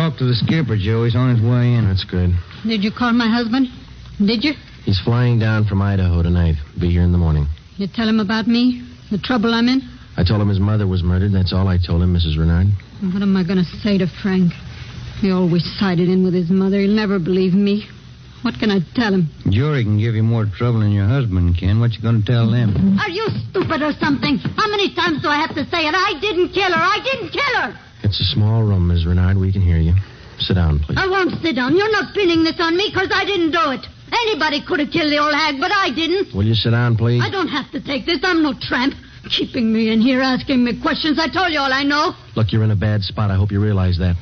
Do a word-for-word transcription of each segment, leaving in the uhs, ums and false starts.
talked to the skipper, Joe. He's on his way in. That's good. Did you call my husband? Did you? He's flying down from Idaho tonight. Be here in the morning. You tell him about me? The trouble I'm in? I told him his mother was murdered. That's all I told him, Missus Renard. What am I going to say to Frank? He always sided in with his mother. He'll never believe me. What can I tell him? Jury can give you more trouble than your husband can. What you going to tell them? Are you stupid or something? How many times do I have to say it? I didn't kill her. I didn't kill her. It's a small room, Miss Renard. We can hear you. Sit down, please. I won't sit down. You're not pinning this on me because I didn't do it. Anybody could have killed the old hag, but I didn't. Will you sit down, please? I don't have to take this. I'm no tramp. Keeping me in here, asking me questions. I told you all I know. Look, you're in a bad spot. I hope you realize that.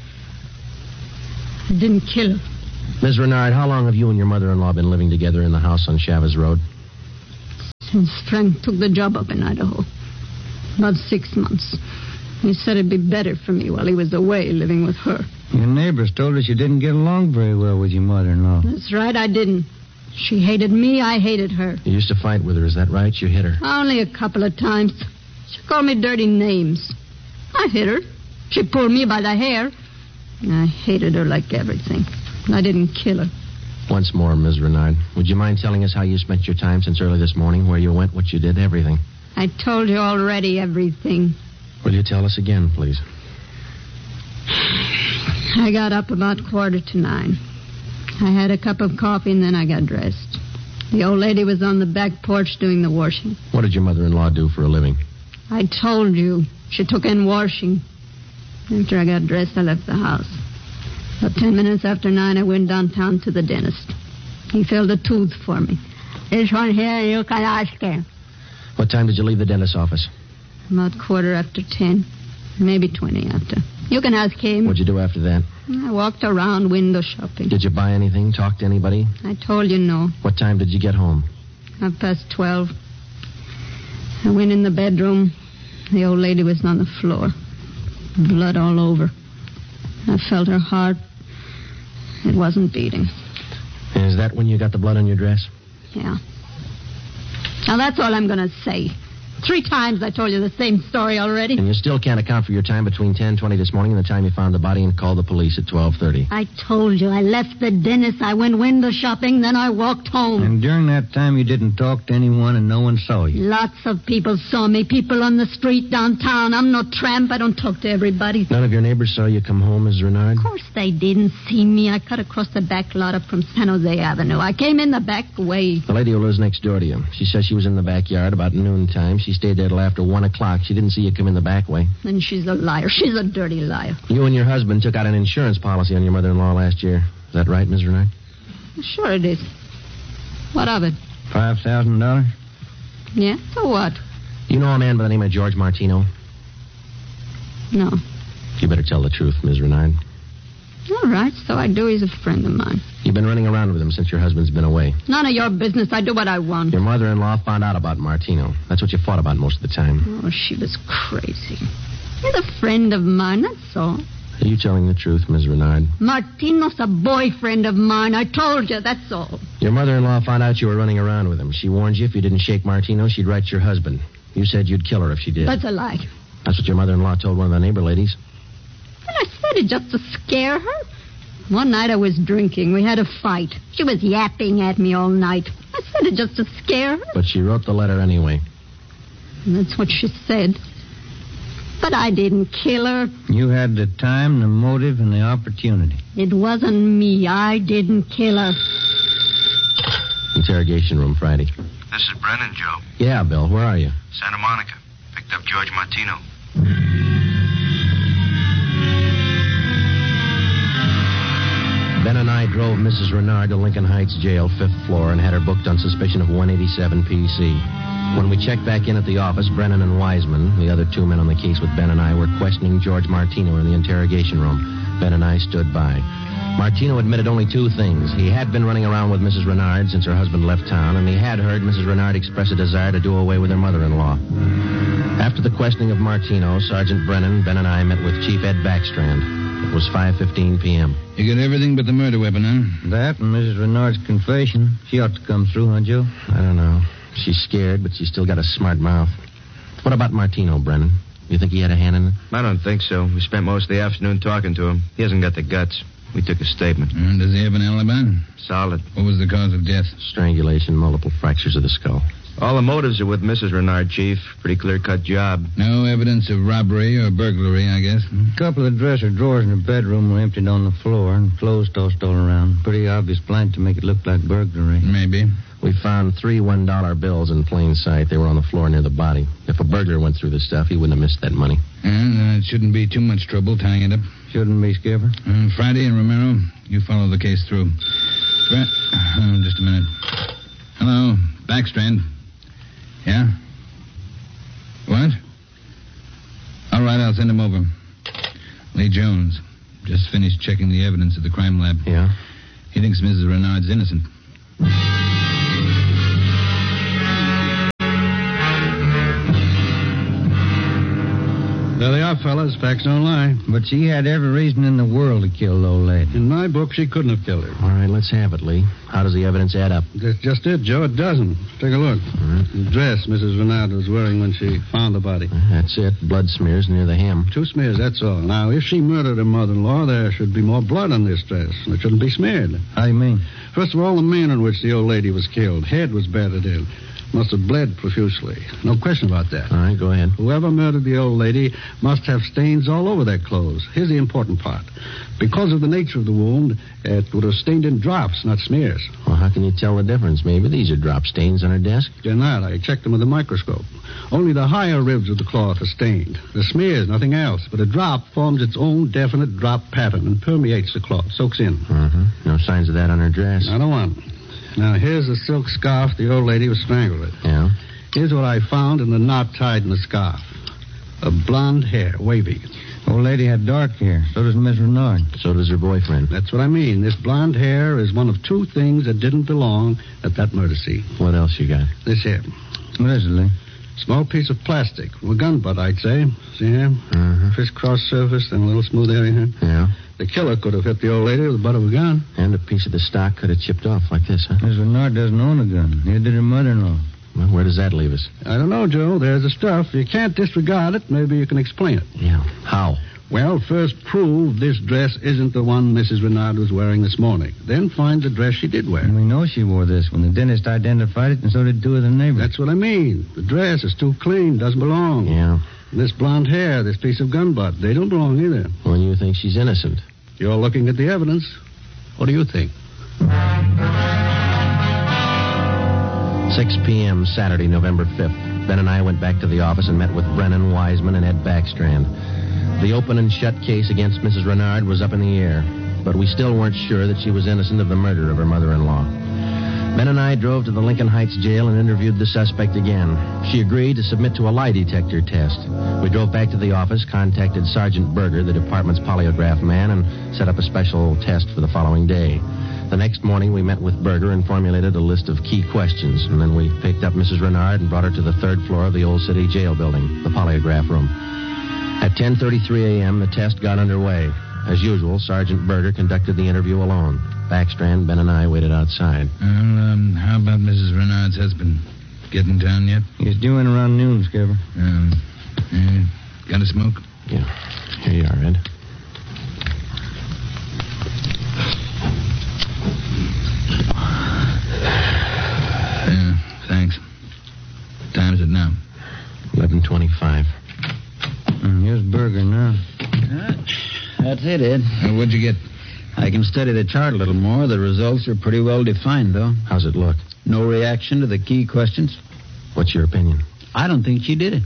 I didn't kill her. Miss Renard, how long have you and your mother-in-law been living together in the house on Chavez Road? Since Frank took the job up in Idaho. About six months. He said it'd be better for me while he was away living with her. Your neighbors told us you didn't get along very well with your mother-in-law. That's right, I didn't. She hated me, I hated her. You used to fight with her, is that right? You hit her? Only a couple of times. She called me dirty names. I hit her. She pulled me by the hair. I hated her like everything. I didn't kill her. Once more, Miss Renard, would you mind telling us how you spent your time since early this morning, where you went, what you did, everything? I told you already everything. Will you tell us again, please? I got up about quarter to nine. I had a cup of coffee and then I got dressed. The old lady was on the back porch doing the washing. What did your mother-in-law do for a living? I told you. She took in washing. After I got dressed, I left the house. About ten minutes after nine, I went downtown to the dentist. He filled a tooth for me. This one here, you can ask him. What time did you leave the dentist's office? About quarter after ten. Maybe twenty after. You can ask him. What'd you do after that? I walked around window shopping. Did you buy anything? Talk to anybody? I told you no. What time did you get home? Half past twelve. I went in the bedroom. The old lady was on the floor. Blood all over. I felt her heart. It wasn't beating. And is that when you got the blood on your dress? Yeah. Now, that's all I'm going to say. Three times I told you the same story already. And you still can't account for your time between ten twenty this morning and the time you found the body and called the police at twelve thirty. I told you. I left the dentist. I went window shopping. Then I walked home. And during that time, you didn't talk to anyone and no one saw you? Lots of people saw me. People on the street downtown. I'm no tramp. I don't talk to everybody. None of your neighbors saw you come home, Miss Renard? Of course they didn't see me. I cut across the back lot up from San Jose Avenue. I came in the back way. The lady who lives next door to you. She says she was in the backyard about noontime. She stayed there till after one o'clock. She didn't see you come in the back way. Then she's a liar. She's a dirty liar. You and your husband took out an insurance policy on your mother-in-law last year. Is that right, Miss Renard? Sure it is. What of it? Five thousand dollars? Yeah? So what? You know a man by the name of George Martino? No. You better tell the truth, Miss Renard. All right, so I do. He's a friend of mine. You've been running around with him since your husband's been away. None of your business. I do what I want. Your mother-in-law found out about Martino. That's what you fought about most of the time. Oh, she was crazy. He's a friend of mine, that's all. Are you telling the truth, Miss Renard? Martino's a boyfriend of mine. I told you, that's all. Your mother-in-law found out you were running around with him. She warned you if you didn't shake Martino, she'd write your husband. You said you'd kill her if she did. That's a lie. That's what your mother-in-law told one of the neighbor ladies. And I said it just to scare her. One night I was drinking. We had a fight. She was yapping at me all night. I said it just to scare her. But she wrote the letter anyway. And that's what she said. But I didn't kill her. You had the time, the motive, and the opportunity. It wasn't me. I didn't kill her. Interrogation room Friday. This is Brennan, Joe. Yeah, Bill. Where are you? Santa Monica. Picked up George Martino. Ben and I drove Missus Renard to Lincoln Heights Jail, fifth floor, and had her booked on suspicion of one eighty-seven P C. When we checked back in at the office, Brennan and Wiseman, the other two men on the case with Ben and I, were questioning George Martino in the interrogation room. Ben and I stood by. Martino admitted only two things. He had been running around with Missus Renard since her husband left town, and he had heard Missus Renard express a desire to do away with her mother-in-law. After the questioning of Martino, Sergeant Brennan, Ben and I met with Chief Ed Backstrand. It was five fifteen p.m. You got everything but the murder weapon, huh? That and Missus Renard's confession. She ought to come through, huh, Joe? I don't know. She's scared, but she's still got a smart mouth. What about Martino, Brennan? You think he had a hand in it? I don't think so. We spent most of the afternoon talking to him. He hasn't got the guts. We took a statement. And does he have an alibi? Solid. What was the cause of death? Strangulation, multiple fractures of the skull. All the motives are with Missus Renard, Chief. Pretty clear-cut job. No evidence of robbery or burglary, I guess. A couple of dresser drawers in the bedroom were emptied on the floor and clothes tossed all around. Pretty obvious plan to make it look like burglary. Maybe. We found three one-dollar bills in plain sight. They were on the floor near the body. If a burglar went through the stuff, he wouldn't have missed that money. And uh, it shouldn't be too much trouble tying it up. Shouldn't be, Skipper. Uh, Friday and Romero, you follow the case through. Fra- oh, just a minute. Hello, Backstrand. Yeah? What? All right, I'll send him over. Lee Jones. Just finished checking the evidence at the crime lab. Yeah? He thinks Missus Renard's innocent. There they are, fellas. Facts don't lie. But she had every reason in the world to kill the old lady. In my book, she couldn't have killed her. All right, let's have it, Lee. How does the evidence add up? That's just it, Joe. It doesn't. Take a look. right. The dress Missus Renard was wearing when she found the body. That's it. Blood smears near the hem. Two smears, that's all. Now, if she murdered her mother-in-law, there should be more blood on this dress. It shouldn't be smeared. How do you mean? First of all, the manner in which the old lady was killed. Head was battered in. Must have bled profusely. No question about that. All right, go ahead. Whoever murdered the old lady must have stains all over their clothes. Here's the important part. Because of the nature of the wound, it would have stained in drops, not smears. Well, how can you tell the difference? Maybe these are drop stains on her desk. They're not. I checked them with a microscope. Only the higher ribs of the cloth are stained. The smears, nothing else. But a drop forms its own definite drop pattern and permeates the cloth, soaks in. Uh-huh. No signs of that on her dress. Not a one. Now, here's the silk scarf the old lady was strangled with. Yeah? Here's what I found in the knot tied in the scarf. A blonde hair, wavy. Old lady had dark hair. So does Miss Renard. So does her boyfriend. That's what I mean. This blonde hair is one of two things that didn't belong at that murder scene. What else you got? This here. What is it, Lee? Small piece of plastic. From a gun butt, I'd say. See here? Uh-huh. Crisscross surface and a little smooth area here. Yeah? The killer could have hit the old lady with the butt of a gun. And a piece of the stock could have chipped off like this, huh? Miss Renard doesn't own a gun. Neither did her mother-in-law. Well, where does that leave us? I don't know, Joe. There's the stuff. You can't disregard it. Maybe you can explain it. Yeah. How? Well, first prove this dress isn't the one Missus Renard was wearing this morning. Then find the dress she did wear. And we know she wore this when the dentist identified it, and so did two of the neighbors. That's what I mean. The dress is too clean, doesn't belong. Yeah. This blonde hair, this piece of gun butt, they don't belong either. Well, you think she's innocent? You're looking at the evidence. What do you think? six p.m. Saturday, November fifth. Ben and I went back to the office and met with Brennan, Wiseman, and Ed Backstrand. The open and shut case against Missus Renard was up in the air, but we still weren't sure that she was innocent of the murder of her mother-in-law. Ben and I drove to the Lincoln Heights jail and interviewed the suspect again. She agreed to submit to a lie detector test. We drove back to the office, contacted Sergeant Berger, the department's polygraph man, and set up a special test for the following day. The next morning, we met with Berger and formulated a list of key questions, and then we picked up Missus Renard and brought her to the third floor of the Old City Jail building, the polygraph room. At ten thirty-three a.m., the test got underway. As usual, Sergeant Berger conducted the interview alone. Backstrand, Ben, and I waited outside. Well, um, how about Missus Renard's husband? Getting down yet? He's due in around noon, Skipper. Um, uh, got a smoke? Yeah. Here you are, Ed. Yeah, thanks. Time's it now? eleven twenty-five. Mm, here's Berger now. Uh, that's it, Ed. Uh, what'd you get? I can study the chart a little more. The results are pretty well defined, though. How's it look? No reaction to the key questions. What's your opinion? I don't think she did it.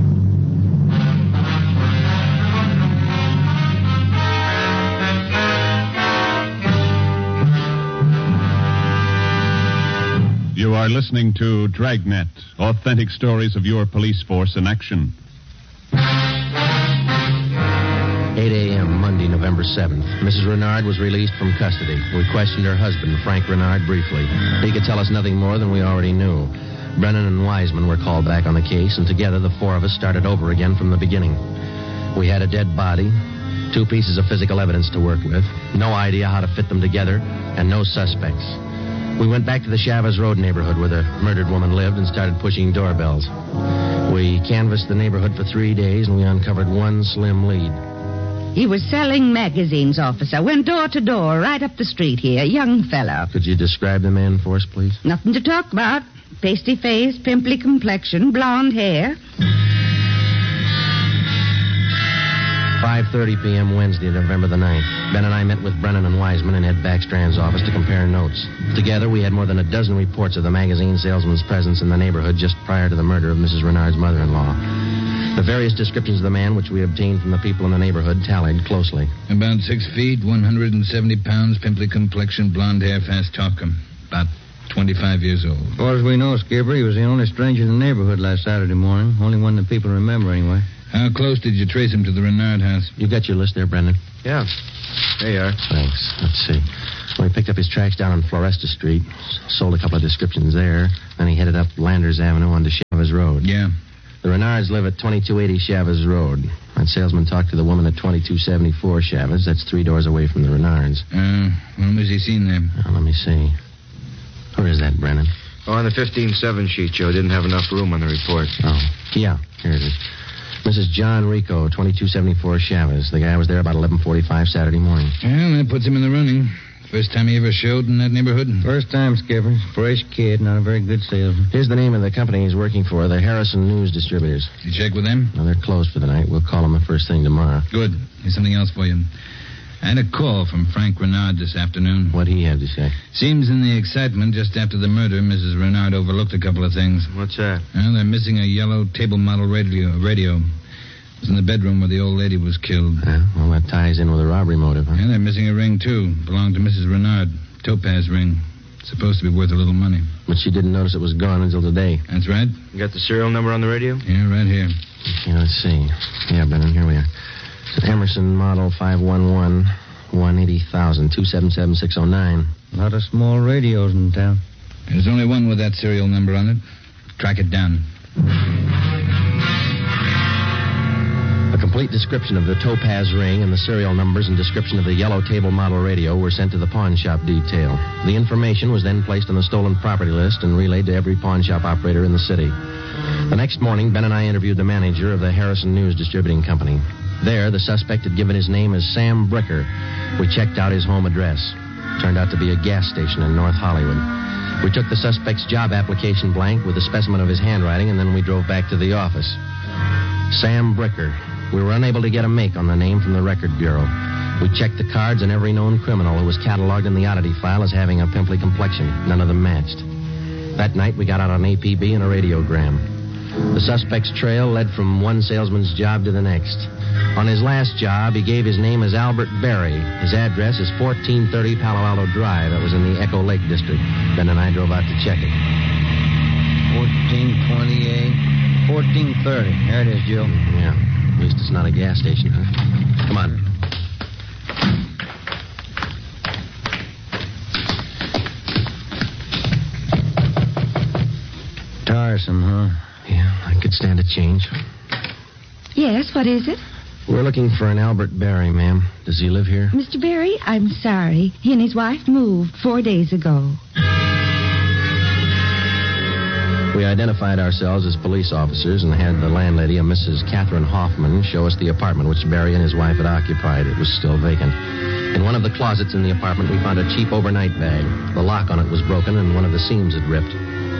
You are listening to Dragnet, authentic stories of your police force in action. eight a.m., Monday, November seventh. Missus Renard was released from custody. We questioned her husband, Frank Renard, briefly. He could tell us nothing more than we already knew. Brennan and Wiseman were called back on the case, and together the four of us started over again from the beginning. We had a dead body, two pieces of physical evidence to work with, no idea how to fit them together, and no suspects. We went back to the Chavez Road neighborhood where the murdered woman lived and started pushing doorbells. We canvassed the neighborhood for three days, and we uncovered one slim lead. He was selling magazines, officer. Went door to door, right up the street here. Young fellow. Could you describe the man for us, please? Nothing to talk about. Pasty face, pimply complexion, blonde hair. five thirty p.m. Wednesday, November the ninth. Ben and I met with Brennan and Wiseman in Ed Backstrand's office to compare notes. Together, we had more than a dozen reports of the magazine salesman's presence in the neighborhood just prior to the murder of Missus Renard's mother-in-law. The various descriptions of the man which we obtained from the people in the neighborhood tallied closely. About six feet, one hundred seventy pounds, pimply complexion, blonde hair, fast talker. About twenty-five years old. As far as we know, Skipper, he was the only stranger in the neighborhood last Saturday morning. Only one that people remember, anyway. How close did you trace him to the Renard house? You got your list there, Brendan? Yeah. There you are. Thanks. Let's see. Well, he picked up his tracks down on Floresta Street, sold a couple of descriptions there, then he headed up Landers Avenue onto Chavez Road. Yeah. The Renards live at twenty-two eighty Chavez Road. That salesman talked to the woman at twenty-two seventy-four Chavez. That's three doors away from the Renards. Uh, when was he seen there? Well, let me see. Where is that, Brennan? Oh, on the fifteen seven sheet, Joe. Didn't have enough room on the report. Oh, yeah. Here it is. Missus John Rico, twenty-two seventy-four Chavez. The guy was there about eleven forty-five Saturday morning. Well, that puts him in the running. First time he ever showed in that neighborhood? First time, Skipper. Fresh kid, not a very good salesman. Here's the name of the company he's working for, the Harrison News Distributors. You check with them? Well, they're closed for the night. We'll call them the first thing tomorrow. Good. Here's something else for you. I had a call from Frank Renard this afternoon. What'd he have to say? Seems in the excitement just after the murder, Missus Renard overlooked a couple of things. What's that? Well, they're missing a yellow table model radio. radio. It was in the bedroom where the old lady was killed. Uh, well, that ties in with a robbery motive, huh? Yeah, they're missing a ring, too. Belonged to Missus Renard. Topaz ring. Supposed to be worth a little money. But she didn't notice it was gone until today. That's right. You got the serial number on the radio? Yeah, right here. Yeah, let's see. Yeah, Brennan, here we are. It's an Emerson model five one one, one eighty thousand, two seven seven six oh nine. A lot of small radios in town. There's only one with that serial number on it. Track it down. A complete description of the Topaz ring and the serial numbers and description of the yellow table model radio were sent to the pawn shop detail. The information was then placed on the stolen property list and relayed to every pawn shop operator in the city. The next morning, Ben and I interviewed the manager of the Harrison News Distributing Company. There, the suspect had given his name as Sam Bricker. We checked out his home address. Turned out to be a gas station in North Hollywood. We took the suspect's job application blank with a specimen of his handwriting, and then we drove back to the office. Sam Bricker. We were unable to get a make on the name from the Record Bureau. We checked the cards on every known criminal who was cataloged in the oddity file as having a pimply complexion. None of them matched. That night, we got out an A P B and a radiogram. The suspect's trail led from one salesman's job to the next. On his last job, he gave his name as Albert Berry. His address is fourteen thirty Palo Alto Drive. That was in the Echo Lake District. Ben and I drove out to check it. fourteen twenty-eight, fourteen thirty. There it is, Joe. Yeah. At least it's not a gas station, huh? Come on. Tiresome, huh? Yeah, I could stand a change. Yes, what is it? We're looking for an Albert Berry, ma'am. Does he live here? Mister Berry, I'm sorry. He and his wife moved four days ago. We identified ourselves as police officers and had the landlady, a Missus Catherine Hoffman, show us the apartment which Berry and his wife had occupied. It was still vacant. In one of the closets in the apartment, we found a cheap overnight bag. The lock on it was broken and one of the seams had ripped.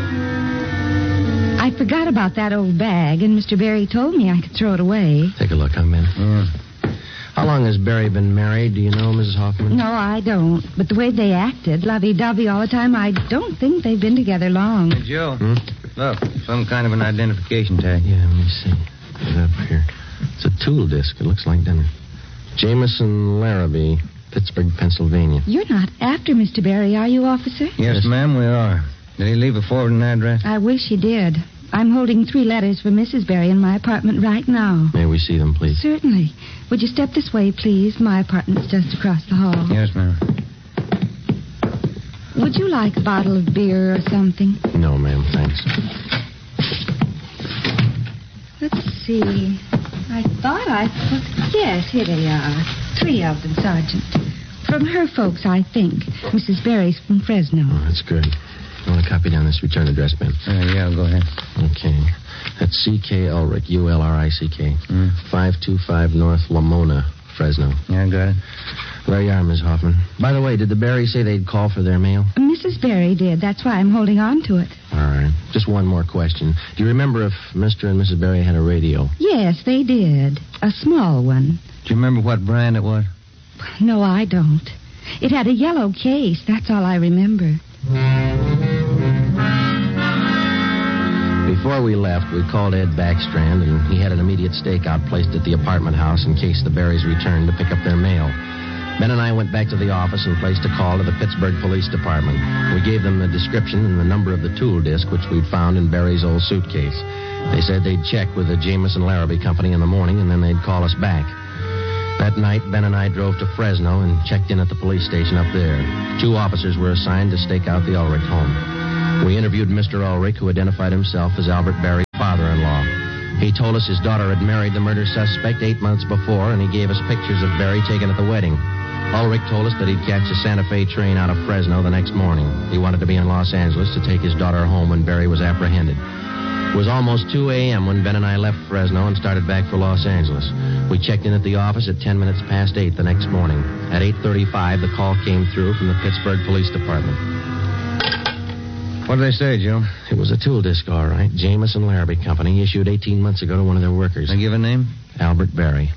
I forgot about that old bag, and Mister Berry told me I could throw it away. Take a look, huh, Ben? Yeah. How long has Berry been married? Do you know, Missus Hoffman? No, I don't. But the way they acted, lovey-dovey all the time, I don't think they've been together long. Hey, Joe. Hmm? Look, some kind of an identification tag. Yeah, let me see. Get it up here. It's a tool disc. It looks like, doesn't it? Jameson Larrabee, Pittsburgh, Pennsylvania. You're not after Mister Berry, are you, officer? Yes, Yes. ma'am, we are. Did he leave a forwarding address? I wish he did. I'm holding three letters for Missus Berry in my apartment right now. May we see them, please? Certainly. Would you step this way, please? My apartment's just across the hall. Yes, ma'am. Would you like a bottle of beer or something? No, ma'am, thanks. Let's see. I thought I put... Yes, here they are. Three of them, Sergeant. From her folks, I think. Missus Berry's from Fresno. Oh, that's good. I want to copy down this return address, Ben. Uh, yeah, go ahead. Okay. That's C K Ulrich, U L R I C K. Mm. five two five North Lamona, Fresno. Yeah, I got it. There you are, Miss Hoffman. By the way, did the Berry say they'd call for their mail? Missus Berry did. That's why I'm holding on to it. All right. Just one more question. Do you remember if Mister and Missus Berry had a radio? Yes, they did. A small one. Do you remember what brand it was? No, I don't. It had a yellow case. That's all I remember. Before we left, we called Ed Backstrand, and he had an immediate stakeout placed at the apartment house in case the Berrys returned to pick up their mail. Ben and I went back to the office and placed a call to the Pittsburgh Police Department. We gave them the description and the number of the tool disc which we'd found in Berry's old suitcase. They said they'd check with the Jameson Larrabee Company in the morning, and then they'd call us back. That night, Ben and I drove to Fresno and checked in at the police station up there. Two officers were assigned to stake out the Ulrich home. We interviewed Mister Ulrich, who identified himself as Albert Berry's father-in-law. He told us his daughter had married the murder suspect eight months before, and he gave us pictures of Berry taken at the wedding. Ulrich told us that he'd catch a Santa Fe train out of Fresno the next morning. He wanted to be in Los Angeles to take his daughter home when Berry was apprehended. It was almost two a.m. when Ben and I left Fresno and started back for Los Angeles. We checked in at the office at ten minutes past eight the next morning. At eight thirty-five, the call came through from the Pittsburgh Police Department. What did they say, Joe? It was a tool disc, all right. Jameson Larrabee Company, issued eighteen months ago to one of their workers. They give a name? Albert Berry.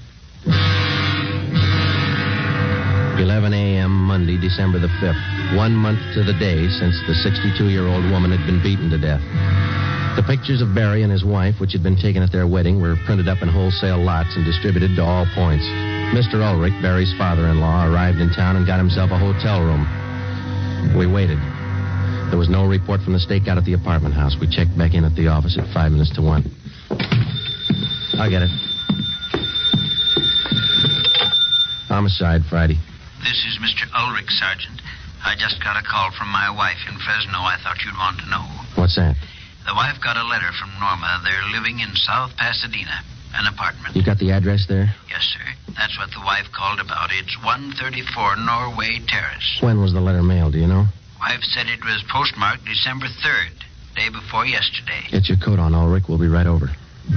eleven a.m. Monday, December the fifth. One month to the day since the sixty-two-year-old woman had been beaten to death. The pictures of Berry and his wife, which had been taken at their wedding, were printed up in wholesale lots and distributed to all points. Mister Ulrich, Berry's father-in-law, arrived in town and got himself a hotel room. We waited. There was no report from the stakeout at the apartment house. We checked back in at the office at five minutes to one. I'll get it. Homicide, Friday. This is Mister Ulrich, Sergeant. I just got a call from my wife in Fresno. I thought you'd want to know. What's that? The wife got a letter from Norma. They're living in South Pasadena, an apartment. You got the address there? Yes, sir. That's what the wife called about. It's one thirty-four Norway Terrace. When was the letter mailed, do you know? Wife said it was postmarked December third, day before yesterday. Get your coat on, Ulrich. We'll be right over.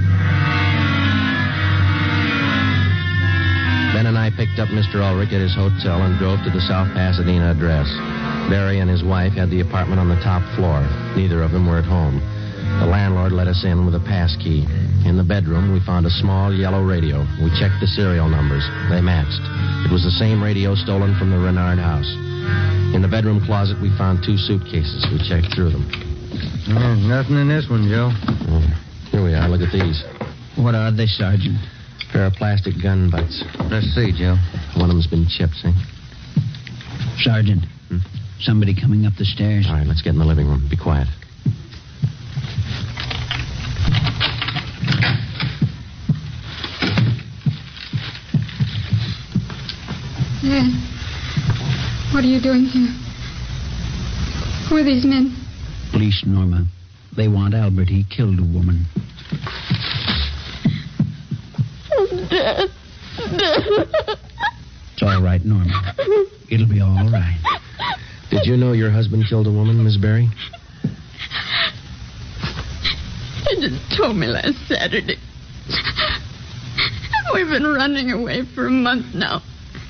Ben and I picked up Mister Ulrich at his hotel and drove to the South Pasadena address. Berry and his wife had the apartment on the top floor. Neither of them were at home. The landlord let us in with a pass key. In the bedroom, we found a small yellow radio. We checked the serial numbers. They matched. It was the same radio stolen from the Renard house. In the bedroom closet, we found two suitcases. We checked through them. Oh, nothing in this one, Joe. Oh, here we are. Look at these. What are they, Sergeant? A pair of plastic gun butts. Let's see, Joe. One of them's been chipped, see? Sergeant, Hmm? somebody coming up the stairs. All right, let's get in the living room. Be quiet. Dad, what are you doing here? Who are these men? Police, Norma. They want Albert. He killed a woman. Dad. Dad. It's all right, Norma. It'll be all right. Did you know your husband killed a woman, Miss Berry? He just told me last Saturday. We've been running away for a month now.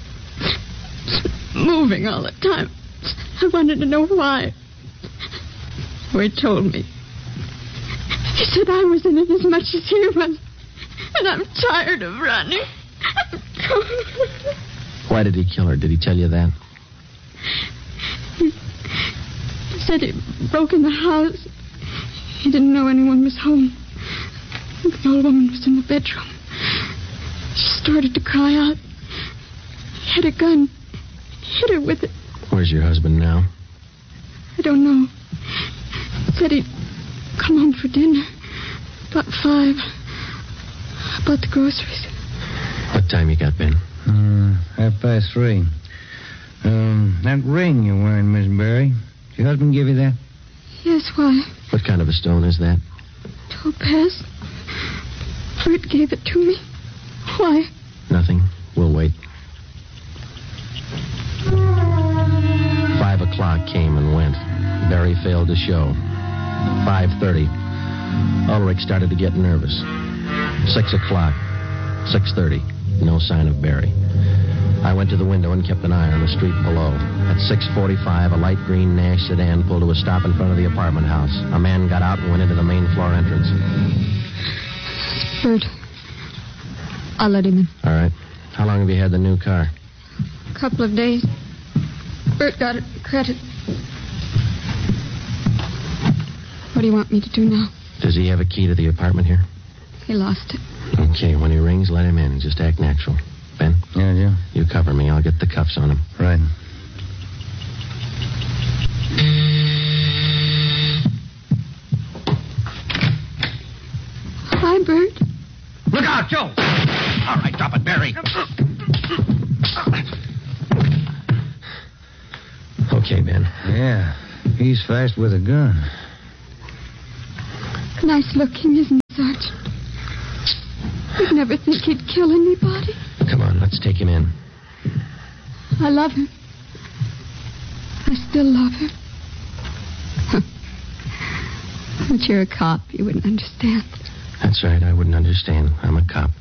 Moving all the time. I wanted to know why. So he told me. He said I was in it as much as he was. And I'm tired of running. Why did he kill her? Did he tell you that? He, he said he broke in the house. He didn't know anyone was home. The old woman was in the bedroom. She started to cry out. He had a gun. He hit her with it. Where's your husband now? I don't know. He said he'd come home for dinner. About five. I bought the groceries. What time you got, Ben? Uh, half past three. Um, that ring you're wearing, Miss Berry. Did your husband give you that? Yes, why? What kind of a stone is that? Topaz. Bert gave it to me. Why? Nothing. We'll wait. o'clock came and went. Barry failed to show. five thirty. Ulrich started to get nervous. six o'clock. six thirty. No sign of Barry. I went to the window and kept an eye on the street below. At six forty-five, a light green Nash sedan pulled to a stop in front of the apartment house. A man got out and went into the main floor entrance. Bert, I'll let him in. All right. How long have you had the new car? A couple of days. Bert got it credit. What do you want me to do now? Does he have a key to the apartment here? He lost it. Okay, when he rings, let him in. Just act natural. Ben? Yeah, yeah. You cover me. I'll get the cuffs on him. Right. Hi, Bert. Look out, Joe! All right, drop it, Barry. Okay, Ben. Yeah, he's fast with a gun. Nice looking, isn't he, Sergeant? You'd never think he'd kill anybody. Come on, let's take him in. I love him. I still love him. But you're a cop. You wouldn't understand. That's right. I wouldn't understand. I'm a cop.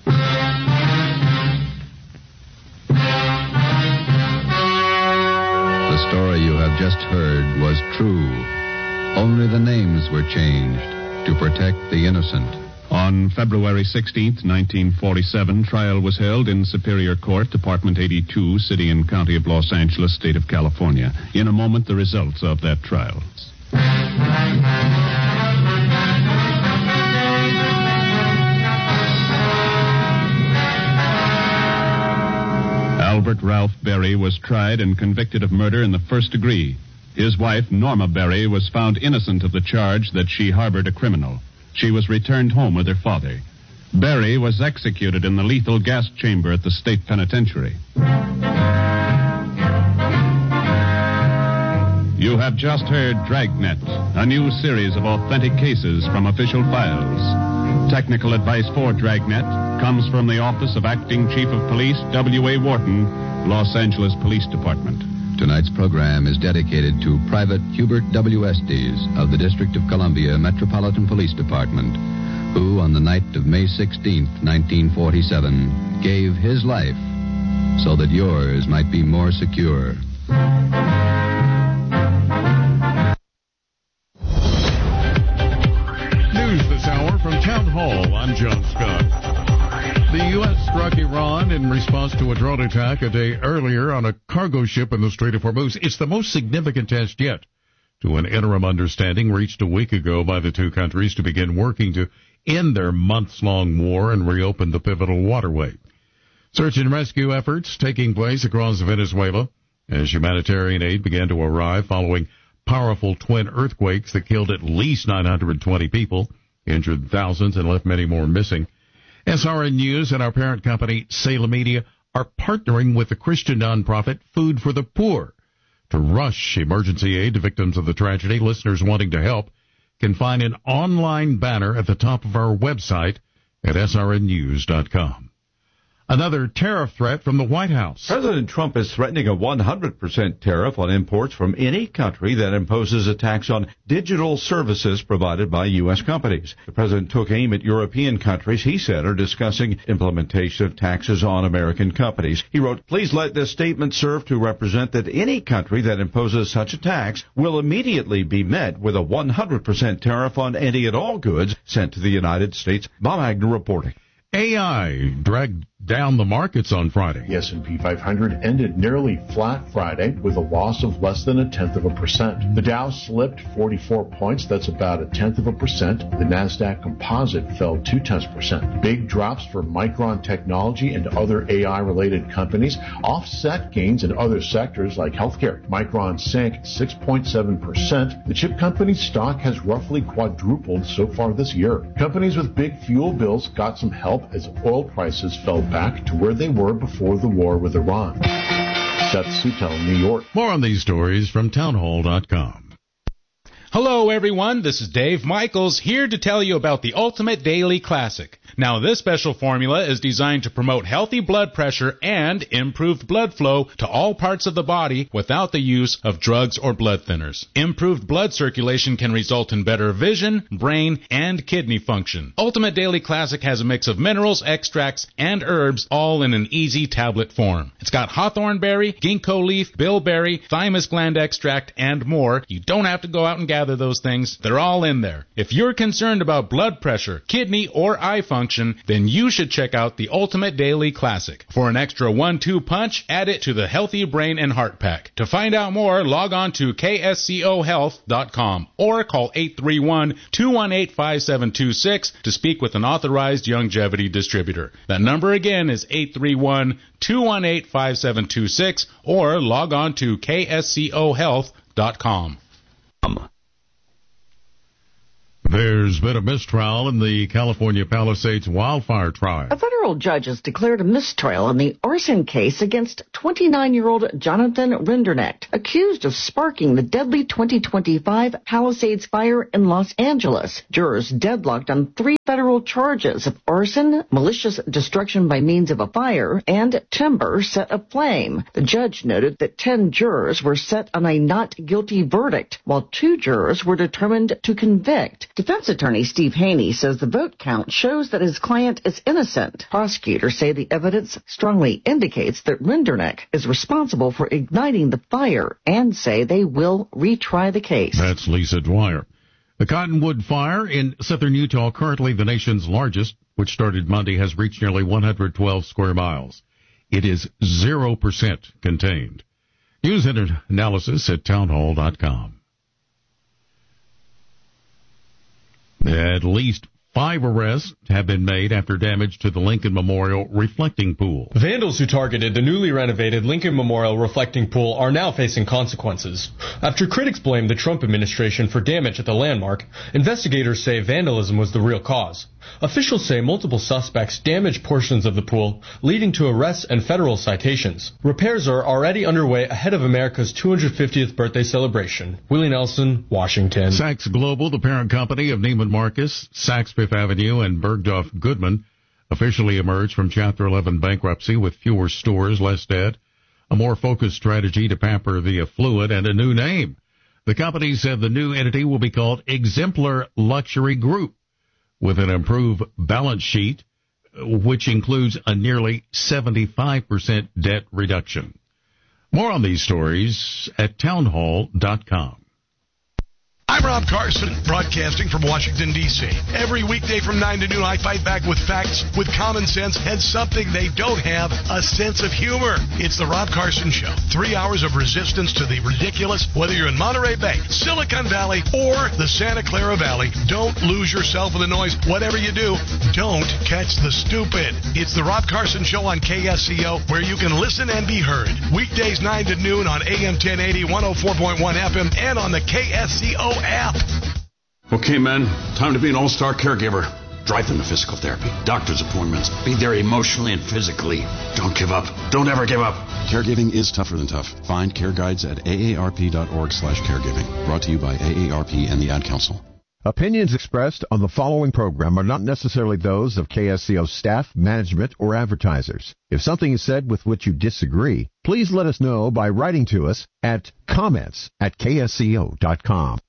The story you have just heard was true. Only the names were changed to protect the innocent. On February sixteenth, nineteen forty-seven, trial was held in Superior Court, Department eighty-two, City and County of Los Angeles, State of California. In a moment, the results of that trial. Albert Ralph Berry was tried and convicted of murder in the first degree. His wife, Norma Berry, was found innocent of the charge that she harbored a criminal. She was returned home with her father. Berry was executed in the lethal gas chamber at the state penitentiary. You have just heard Dragnet, a new series of authentic cases from official files. Technical advice for Dragnet comes from the Office of Acting Chief of Police, W A. Wharton, Los Angeles Police Department. Tonight's program is dedicated to Private Hubert W. Estes of the District of Columbia Metropolitan Police Department, who on the night of May sixteenth, nineteen forty-seven, gave his life so that yours might be more secure. News this hour from Town Hall. I'm John Scott. The U S struck Iran in response to a drone attack a day earlier on a cargo ship in the Strait of Hormuz. It's the most significant test yet to an interim understanding reached a week ago by the two countries to begin working to end their months-long war and reopen the pivotal waterway. Search and rescue efforts taking place across Venezuela as humanitarian aid began to arrive following powerful twin earthquakes that killed at least nine hundred twenty people, injured thousands, and left many more missing. S R N News and our parent company, Salem Media, are partnering with the Christian nonprofit Food for the Poor to rush emergency aid to victims of the tragedy. Listeners wanting to help can find an online banner at the top of our website at S R N news dot com. Another tariff threat from the White House. President Trump is threatening a one hundred percent tariff on imports from any country that imposes a tax on digital services provided by U S companies. The president took aim at European countries he said are discussing implementation of taxes on American companies. He wrote, "Please let this statement serve to represent that any country that imposes such a tax will immediately be met with a one hundred percent tariff on any and all goods sent to the United States." Bob Agnew reporting. A I dragged down the markets on Friday. The S and P five hundred ended nearly flat Friday with a loss of less than a tenth of a percent. The Dow slipped forty-four points. That's about a tenth of a percent. The Nasdaq Composite fell two tenths percent. Big drops for Micron Technology and other A I-related companies offset gains in other sectors like healthcare. Micron sank six point seven percent. The chip company's stock has roughly quadrupled so far this year. Companies with big fuel bills got some help as oil prices fell back to where they were before the war with Iran. Seth Sutel, New York. More on these stories from town hall dot com. Hello, everyone. This is Dave Michaels here to tell you about the Ultimate Daily Classic. Now, this special formula is designed to promote healthy blood pressure and improved blood flow to all parts of the body without the use of drugs or blood thinners. Improved blood circulation can result in better vision, brain, and kidney function. Ultimate Daily Classic has a mix of minerals, extracts, and herbs, all in an easy tablet form. It's got hawthorn berry, ginkgo leaf, bilberry, thymus gland extract, and more. You don't have to go out and gather those things. They're all in there. If you're concerned about blood pressure, kidney, or eye function, then you should check out the Ultimate Daily Classic. For an extra one two punch, add it to the Healthy Brain and Heart Pack. To find out more, log on to K S C O health dot com or call eight three one, two one eight, five seven two six to speak with an authorized longevity distributor. That number again is eight three one, two one eight, five seven two six or log on to K S C O health dot com. There's been a mistrial in the California Palisades wildfire trial. A federal judge has declared a mistrial in the arson case against twenty-nine-year-old Jonathan Rinderknecht, accused of sparking the deadly twenty twenty-five Palisades fire in Los Angeles. Jurors deadlocked on three federal charges of arson, malicious destruction by means of a fire, and timber set aflame. The judge noted that ten jurors were set on a not guilty verdict, while two jurors were determined to convict. Defense attorney Steve Haney says the vote count shows that his client is innocent. Prosecutors say the evidence strongly indicates that Rinderknecht is responsible for igniting the fire and say they will retry the case. That's Lisa Dwyer. The Cottonwood Fire in southern Utah, currently the nation's largest, which started Monday, has reached nearly one hundred twelve square miles. It is zero percent contained. News and analysis at townhall dot com. At least five arrests have been made after damage to the Lincoln Memorial reflecting pool. Vandals who targeted the newly renovated Lincoln Memorial reflecting pool are now facing consequences. After critics blamed the Trump administration for damage at the landmark, investigators say vandalism was the real cause. Officials say multiple suspects damaged portions of the pool, leading to arrests and federal citations. Repairs are already underway ahead of America's two hundred fiftieth birthday celebration. Willie Nelson, Washington. Saks Global, the parent company of Neiman Marcus, Saks Fifth Avenue, and Bergdorf Goodman, officially emerged from Chapter eleven bankruptcy with fewer stores, less debt, a more focused strategy to pamper the affluent, and a new name. The company said the new entity will be called Exemplar Luxury Group, with an improved balance sheet, which includes a nearly seventy-five percent debt reduction. More on these stories at townhall dot com. I'm Rob Carson, broadcasting from Washington, D C Every weekday from nine to noon, I fight back with facts, with common sense, and something they don't have, a sense of humor. It's the Rob Carson Show. Three hours of resistance to the ridiculous, whether you're in Monterey Bay, Silicon Valley, or the Santa Clara Valley. Don't lose yourself in the noise. Whatever you do, don't catch the stupid. It's the Rob Carson Show on K S C O, where you can listen and be heard. Weekdays nine to noon on A M ten eighty, one oh four point one F M, and on the K S C O app. Okay, men, time to be an all-star caregiver. Drive them to physical therapy, doctor's appointments, be there emotionally and physically. Don't give up. Don't ever give up. Caregiving is tougher than tough. Find care guides at A A R P dot org slash caregiving. Brought to you by A A R P and the Ad Council. Opinions expressed on the following program are not necessarily those of K S C O staff, management, or advertisers. If something is said with which you disagree, please let us know by writing to us at comments at K S C O dot com.